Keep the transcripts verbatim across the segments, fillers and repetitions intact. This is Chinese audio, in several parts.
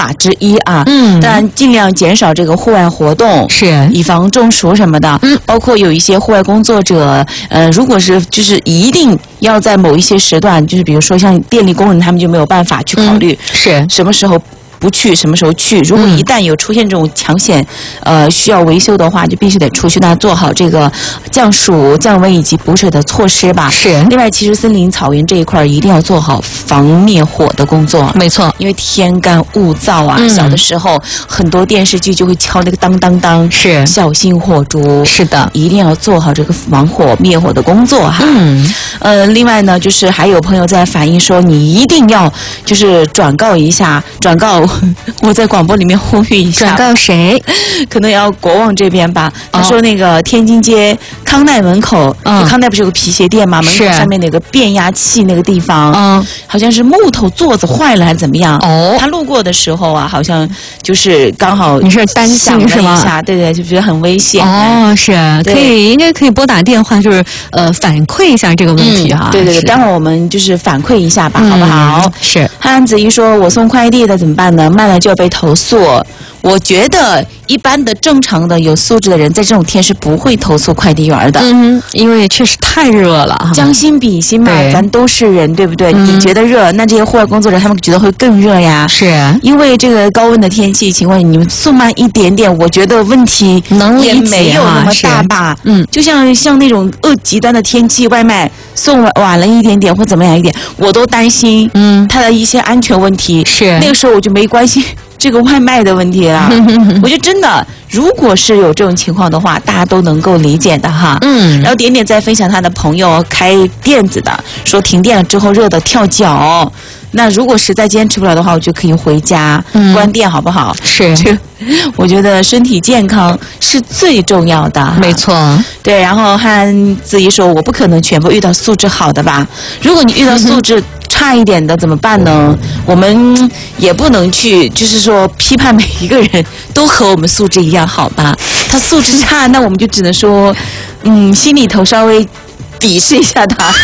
法之一啊。 嗯， 但尽量减少这个户外活动， 是以防中暑什么的。 嗯， 包括有一些户外工作者，呃，如果是就是一定要在某一些时段，就是比如说像电力工人，他们就没有办法去考虑、 嗯、是什么时候不去，什么时候去。如果一旦有出现这种强险，呃，需要维修的话，就必须得出去，那做好这个降暑、降温以及补水的措施吧。 是。 另外，其实森林草原这一块一定要做好防灭火的工作。 没错， 因为天干物燥啊、嗯，小的时候很多电视剧就会敲那个当当当， 是小心火烛。 是的， 一定要做好这个防火灭火的工作哈。 嗯， 呃，另外呢，就是还有朋友在反映说，你一定要就是转告一下，转告。我在广播里面呼吁一下， 转告谁？ 可能要国旺这边吧。他说那个天津街康奈门口，嗯、康奈不是有个皮鞋店吗？门口上面那个变压器那个地方，嗯，好像是木头座子坏了还是怎么样？哦，他路过的时候啊，好像就是刚好你是担心是吗？ 对对，就觉得很危险。 哦，是可以，应该可以拨打电话，就是呃反馈一下这个问题哈、 嗯。对对对，待会儿我们就是反馈一下吧，嗯、好不好？ 是。 汉子怡说：“我送快递的怎么办呢？慢了就要被投诉。我觉得一般的正常的有素质的人，在这种天是不会投诉快递员的。 嗯，因为确实太热了。 将心比心嘛，咱都是人，对不对？嗯、你觉得热，那这些户外工作者他们觉得会更热呀。 是， 因为这个高温的天气情况，你们送慢一点点，我觉得问题也没有那么大吧。嗯，就像像那种恶极端的天气，外卖送晚了一点点或怎么样一点，我都担心。嗯，它的一些安全问题。 是， 那个时候我就没关心这个外卖的问题啦。我觉得真的，如果是有这种情况的话，大家都能够理解的哈。嗯。然后点点在分享他的朋友开店子的，说停电了之后热得跳脚。那如果实在坚持不了的话，我就可以回家、嗯、关店，好不好？ 是。 这我觉得身体健康是最重要的。 没错。 对，然后汉子怡说：“我不可能全部遇到素质好的吧？如果你遇到素质差一点的怎么办呢？我们也不能去，就是说批判每一个人都和我们素质一样好吧？他素质差，那我们就只能说，嗯，心里头稍微鄙视一下他。”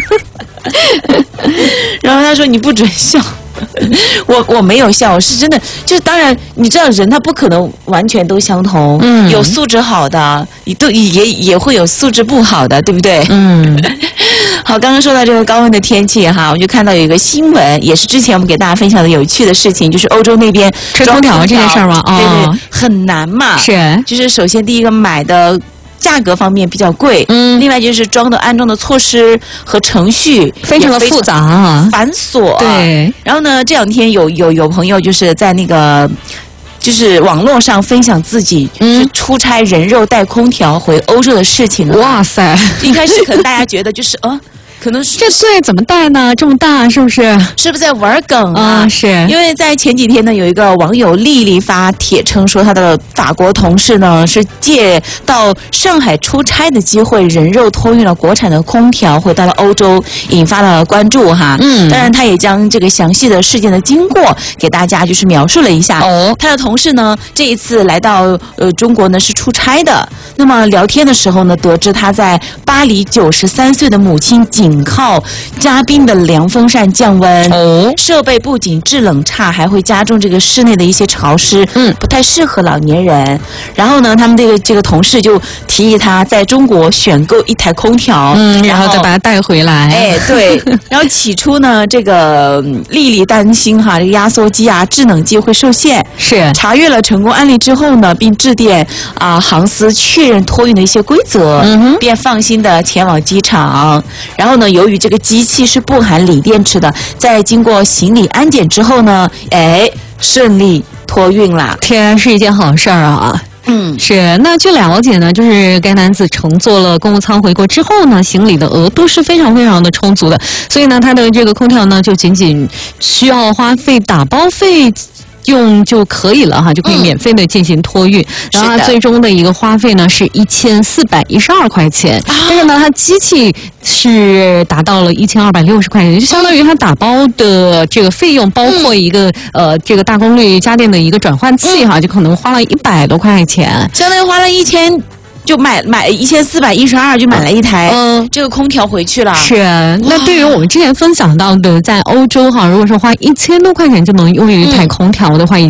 然后他说：“你不准笑。”我我没有笑，我是真的，就是当然，你知道人他不可能完全都相同，嗯，有素质好的，都也也会有素质不好的，对不对？嗯。好，刚刚说到这个高温的天气哈，我就看到有一个新闻，也是之前我们给大家分享的有趣的事情，就是欧洲那边吹空调这件事儿吗？ 对对，很难嘛。 是， 就是首先第一个买的价格方面比较贵，嗯，另外就是装的安装的措施和程序非常的复杂啊， 繁琐。 对， 然后呢，这两天有有有朋友就是在那个就是网络上分享自己嗯出差人肉带空调回欧洲的事情。 哇塞！ 一开始可能大家觉得就是呃。可能是这对怎么带呢？这么大是不是？ 是不是在玩梗啊？ 嗯、是。 因为在前几天呢，有一个网友丽丽发帖称说，她的法国同事呢是借到上海出差的机会，人肉托运了国产的空调回到了欧洲，引发了关注哈。嗯。当然，她也将这个详细的事件的经过给大家就是描述了一下。哦。她的同事呢这一次来到呃中国呢是出差的，那么聊天的时候呢，得知她在巴黎九十三岁的母亲仅仅靠加冰的凉风扇降温，哦，设备不仅制冷差，还会加重这个室内的一些潮湿，嗯，不太适合老年人。然后呢，他们这个这个同事就提议他在中国选购一台空调， 嗯，然后再把它带回来。 哎，对。然后起初呢，这个丽丽担心哈，这个压缩机啊、制冷机会受限， 是查阅了成功案例之后呢，并致电啊、呃、航司确认托运的一些规则，嗯哼，便放心的前往机场。然后呢，由于这个机器是不含锂电池的，在经过行李安检之后呢，哎，顺利托运了。 天，是一件好事儿啊！嗯，是。那据了解呢，就是该男子乘坐了公务舱回国之后呢，行李的额度是非常非常的充足的，所以呢，他的这个空调呢，就仅仅需要花费打包费用就可以了哈，就可以免费的进行托运。嗯、然后它最终的一个花费呢是一千四百一十二块钱，啊、但是呢，它机器是达到了一千二百六十块钱，就相当于它打包的这个费用，包括一个、嗯、呃这个大功率家电的一个转换器哈，嗯、就可能花了一百多块钱， 相当于花了一千。就买买一千四百一十二，就买了一台嗯这个空调回去了。 是，那对于我们之前分享到的，在欧洲哈，如果说花一千多块钱就能拥有一台空调的话，